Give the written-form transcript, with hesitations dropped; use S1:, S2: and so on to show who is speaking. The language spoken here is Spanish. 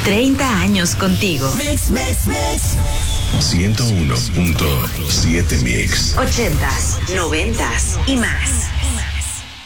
S1: 30 años contigo.
S2: Mix.
S3: 101.7 Mix.
S1: 80s, 90s y más.